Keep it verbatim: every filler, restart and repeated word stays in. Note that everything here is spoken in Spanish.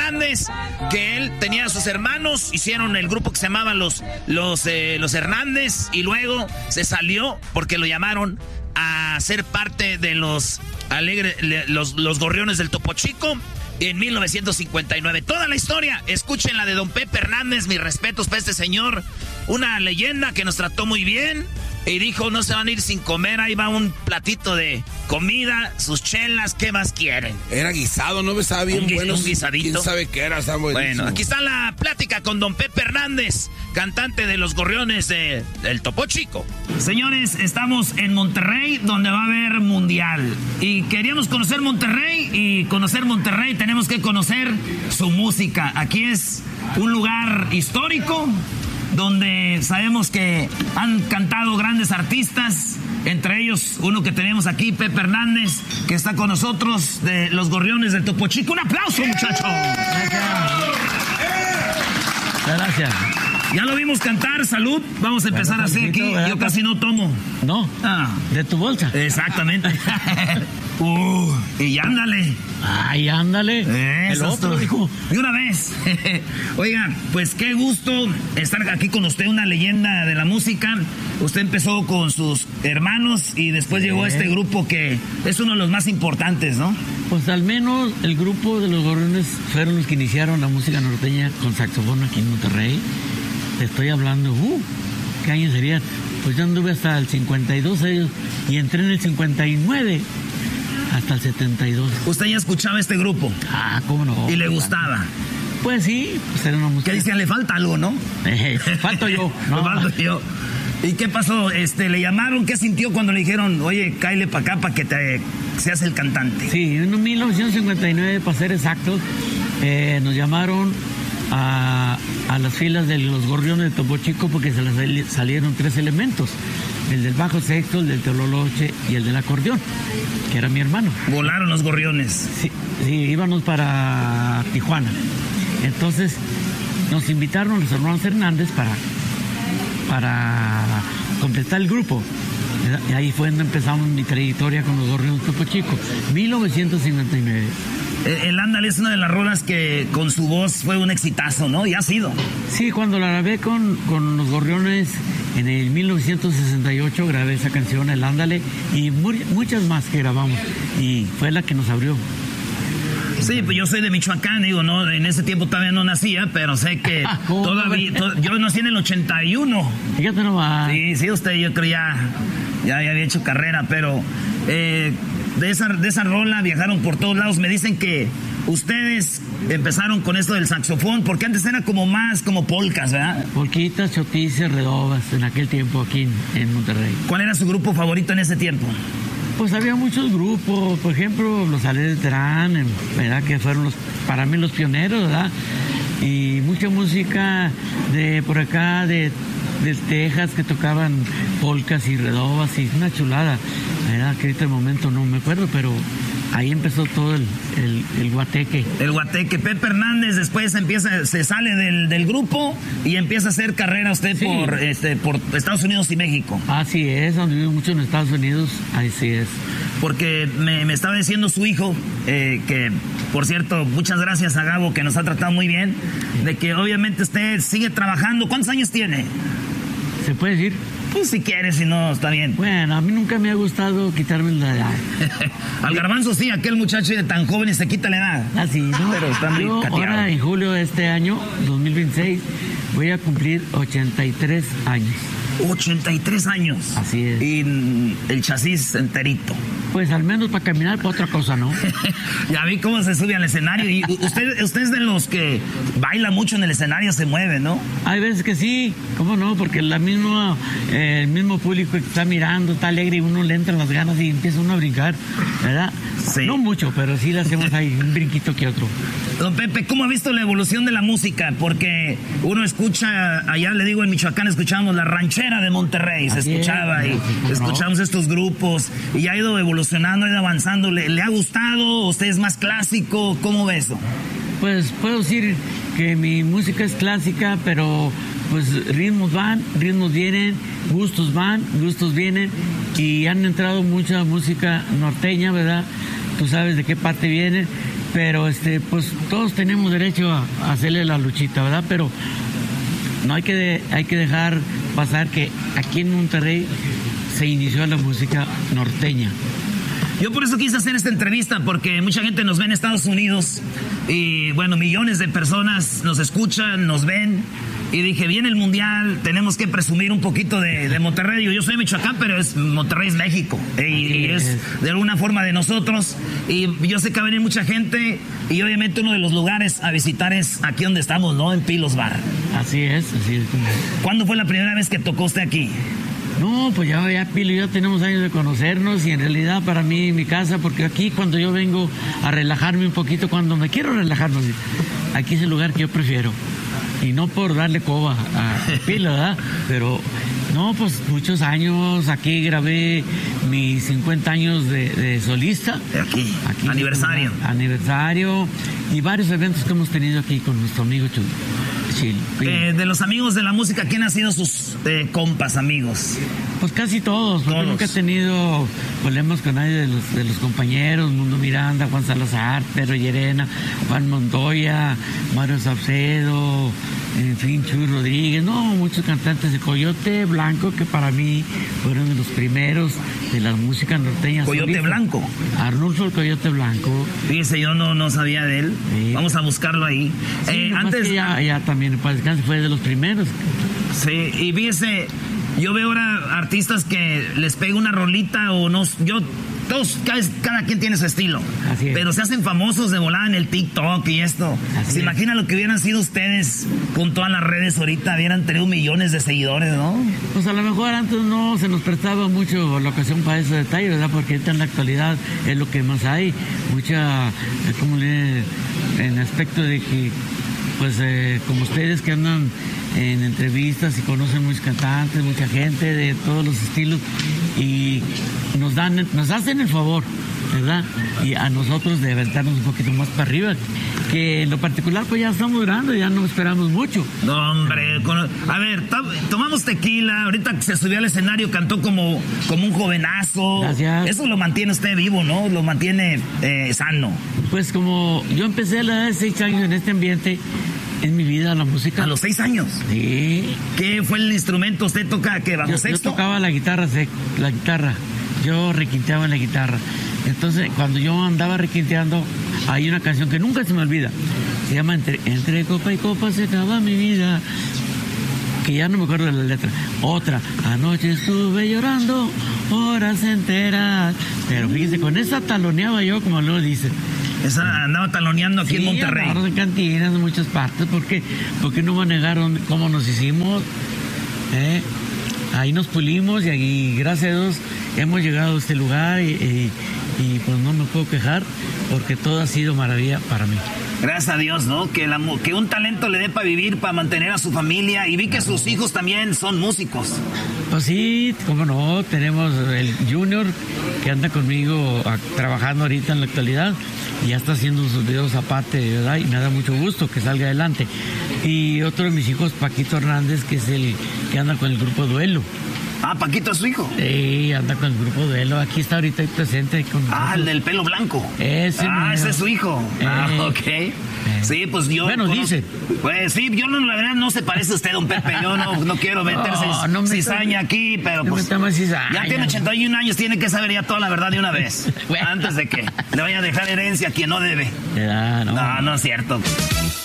Hernández, que él tenía a sus hermanos, hicieron el grupo que se llamaba Los, los, eh, los Hernández, y luego se salió porque lo llamaron a ser parte de los, alegre, los, los Gorriones del Topo Chico en mil novecientos cincuenta y nueve. Toda la historia, escuchen la de don Pepe Hernández, mis respetos para este señor, una leyenda que nos trató muy bien. Y dijo, no se van a ir sin comer, ahí va un platito de comida, sus chelas, ¿qué más quieren? Era guisado, ¿no? Estaba bien un, bueno. Un guisadito. ¿Quién sabe qué era? Está bueno, aquí está la plática con don Pepe Hernández, cantante de los Gorriones de, del Topo Chico. Señores, estamos en Monterrey, donde va a haber mundial. Y queríamos conocer Monterrey, y conocer Monterrey tenemos que conocer su música. Aquí es un lugar histórico, donde sabemos que han cantado grandes artistas, entre ellos uno que tenemos aquí, Pepe Hernández, que está con nosotros, de los Gorriones del Topo Chico. ¡Un aplauso, muchachos! Gracias. Ya lo vimos cantar, salud. Vamos a empezar bueno, así aquí. ¿Verdad? Yo casi no tomo. No, ah. de tu bolsa. Exactamente. uh, y ándale. Ay, ándale. Eso El otro, dijo. De una vez. Oigan, pues qué gusto estar aquí con usted, una leyenda de la música. Usted empezó con sus hermanos y después sí. llegó a este grupo que es uno de los más importantes, ¿no? Pues al menos el grupo de los Gorriones fueron los que iniciaron la música norteña con saxofón aquí en Monterrey. Te estoy hablando, uh, ¿qué año sería? Pues yo anduve hasta el cincuenta y dos años y entré en el cincuenta y nueve hasta el setenta y dos. ¿Usted ya escuchaba este grupo? Ah, ¿cómo no? ¿Y le gustaba? Pues sí, pues era una música. ¿Qué decían? ¿Le falta algo, no? Eh, falto yo. No. falto yo. ¿Y qué pasó? Este, ¿le llamaron? ¿Qué sintió cuando le dijeron, oye, cáele para acá para que te seas el cantante? Sí, en mil novecientos cincuenta y nueve, para ser exactos, eh, nos llamaron a, a las filas de los Gorriones de Topo Chico porque se les salieron tres elementos: el del bajo sexto, el del tololoche y el del acordeón, que era mi hermano. Volaron los Gorriones. Sí, sí, íbamos para Tijuana. Entonces nos invitaron los hermanos Hernández para, para completar el grupo. Y ahí fue donde empezamos mi trayectoria con los Gorriones de Topo Chico, mil novecientos cincuenta y nueve. El Ándale es una de las rolas que con su voz fue un exitazo, ¿no? Y ha sido. Sí, cuando la grabé con, con los Gorriones en el mil novecientos sesenta y ocho, grabé esa canción, El Ándale, y muy, muchas más que grabamos. Y fue la que nos abrió. Sí, pues yo soy de Michoacán, digo, no, en ese tiempo todavía no nacía, pero sé que todavía, to, yo nací en el ochenta y uno. Fíjate nomás. Sí, sí, usted yo creo ya, ya, ya había hecho carrera, pero eh, de esa, de esa rola viajaron por todos lados. Me dicen que ustedes empezaron con esto del saxofón, porque antes era como más como polcas, ¿verdad? Polquitas, chotices, redobas, en aquel tiempo aquí en, en Monterrey. ¿Cuál era su grupo favorito en ese tiempo? Pues había muchos grupos, por ejemplo, los Aleres de Terán, ¿verdad? Que fueron los, para mí los pioneros, ¿verdad? Y mucha música de por acá, de, de Texas, que tocaban polcas y redobas, y una chulada, ¿verdad? Que ahorita el momento no me acuerdo, pero ahí empezó todo el, el, el guateque. El guateque. Pepe Hernández después empieza, se sale del, del grupo y empieza a hacer carrera usted sí. por, este, por Estados Unidos y México. Así es, donde vive mucho en Estados Unidos, así es. Porque me, me estaba diciendo su hijo, eh, que por cierto, muchas gracias a Gabo, que nos ha tratado muy bien, de que obviamente usted sigue trabajando. ¿Cuántos años tiene? ¿Se puede decir? Pues si quieres, si no, está bien. Bueno, a mí nunca me ha gustado quitarme la edad. Al Garbanzo sí, aquel muchacho de tan joven y se quita la edad. Ah, sí, ¿no? Pero está muy Yo, cateado. Ahora, en julio de este año, dos mil veintiséis, voy a cumplir ochenta y tres años. ochenta y tres años. Así es. Y el chasis enterito. Pues al menos para caminar, para otra cosa, ¿no? Ya vi cómo se sube al escenario. Y usted, usted es de los que baila mucho en el escenario, se mueve, ¿no? Hay veces que sí, ¿cómo no? Porque la misma, eh, el mismo público que está mirando está alegre y uno le entran las ganas y empieza uno a brincar, ¿verdad? Sí. No mucho, pero sí le hacemos ahí un brinquito que otro. Don Pepe, ¿cómo ha visto la evolución de la música? Porque uno escucha, allá le digo en Michoacán, escuchamos la ranchera de Monterrey, se escuchaba y escuchamos estos grupos y ha ido evolucionando, ha ido avanzando. ¿Le, le ha gustado? ¿Usted es más clásico? ¿Cómo ve eso? Pues puedo decir que mi música es clásica, pero pues ritmos van, ritmos vienen, gustos van, gustos vienen, y han entrado mucha música norteña, ¿verdad? Tú sabes de qué parte vienen, pero este, pues todos tenemos derecho a, a hacerle la luchita, ¿verdad? Pero no hay que, de, hay que dejar pasar que aquí en Monterrey se inició la música norteña. Yo por eso quise hacer esta entrevista, porque mucha gente nos ve en Estados Unidos y, bueno, millones de personas nos escuchan, nos ven. Y dije, viene el Mundial, tenemos que presumir un poquito de, de Monterrey. Yo, yo soy de Michoacán, pero es, Monterrey es México. Y, y es de alguna forma de nosotros. Y yo sé que va a venir mucha gente. Y obviamente uno de los lugares a visitar es aquí donde estamos, ¿no? En Pilos Bar. Así es, así es. ¿Cuándo fue la primera vez que tocó usted aquí? No, pues ya, ya Pilo, ya tenemos años de conocernos y en realidad para mí, mi casa, porque aquí cuando yo vengo a relajarme un poquito, cuando me quiero relajar, aquí es el lugar que yo prefiero. Y no por darle coba a Pilo, ¿verdad? Pero, no, pues muchos años, aquí grabé mis cincuenta años de, de solista. Aquí, aquí aniversario. Aniversario y varios eventos que hemos tenido aquí con nuestro amigo Chul. Eh, de los amigos de la música, ¿quién ha sido sus eh, compas, amigos? Pues casi todos, porque todos. Nunca he tenido problemas con nadie de los, de los compañeros, Mundo Miranda, Juan Salazar, Pedro Llerena, Juan Montoya, Mario Saucedo, en fin, Chuy Rodríguez, no, muchos cantantes de Coyote Blanco, que para mí fueron de los primeros de la música norteña. ¿Coyote solista. Blanco? Arnulfo el Coyote Blanco. Fíjese, yo no, no sabía de él. Sí. Vamos a buscarlo ahí. Sí, eh, antes que ya, ya también para descanso fue de los primeros. Sí, y fíjese, yo veo ahora artistas que les pega una rolita o no, yo, todos, cada, cada quien tiene su estilo. Así es. Pero se hacen famosos de volada en el TikTok y esto. Así ¿Se es. imagina lo que hubieran sido ustedes con todas las redes ahorita? Hubieran tenido millones de seguidores, ¿no? Pues a lo mejor antes no se nos prestaba mucho la ocasión para ese detalle, ¿verdad? Porque ahorita en la actualidad es lo que más hay. Mucha, como le, en aspecto de que, pues eh, como ustedes que andan en entrevistas y conocen muchos cantantes, mucha gente de todos los estilos y nos dan, nos hacen el favor, ¿verdad? Y a nosotros de aventarnos un poquito más para arriba, que en lo particular pues ya estamos grandes, ya no esperamos mucho. No, hombre, con, a ver, to, tomamos tequila, ahorita se subió al escenario, cantó como, como un jovenazo. Gracias. Eso lo mantiene usted vivo, ¿no? Lo mantiene eh, sano. Pues como yo empecé a la edad de seis años en este ambiente, en mi vida la música. ¿A los seis años? Sí. ¿Qué fue el instrumento? ¿Usted toca qué? ¿Bajo yo, sexto? Yo tocaba la guitarra, la guitarra. Yo requinteaba en la guitarra. Entonces, cuando yo andaba requinteando, hay una canción que nunca se me olvida. Se llama Entre, Entre copa y copa se acaba mi vida. Que ya no me acuerdo de la letra. Otra, anoche estuve llorando horas enteras. Pero fíjese, con esa taloneaba yo, como luego dicen. Esa andaba taloneando aquí sí, en Monterrey. En cantinas, en muchas partes. ¿Por qué? Porque no me negaron cómo nos hicimos. ¿Eh? Ahí nos pulimos y, y gracias a Dios hemos llegado a este lugar y, y, y pues no me puedo quejar porque todo ha sido maravilla para mí. Gracias a Dios, ¿no? Que, la, que un talento le dé para vivir, para mantener a su familia. Y vi que sus hijos también son músicos. Pues sí, cómo no. Tenemos el Junior que anda conmigo a, trabajando ahorita en la actualidad. Y ya está haciendo sus videos aparte, ¿verdad? Y me da mucho gusto que salga adelante. Y otro de mis hijos, Paquito Hernández, que es el que anda con el grupo Duelo. Ah, Paquito es su hijo. Sí, anda con el grupo Duelo. Aquí está ahorita presente con nosotros. Ah, el del pelo blanco. Ese. Ah, ese es su hijo. Eh, ah, ok. Eh. Sí, pues yo... Bueno, conozco, dice. Pues sí, yo no, la verdad no se parece a usted, don Pepe. Yo no, no quiero meterse no, no me cizaña aquí, pero no pues... Me cizaña. Ya tiene ochenta y un años, tiene que saber ya toda la verdad de una vez. Bueno. Antes de que le vaya a dejar herencia a quien no debe. Ya, no. No, no es cierto.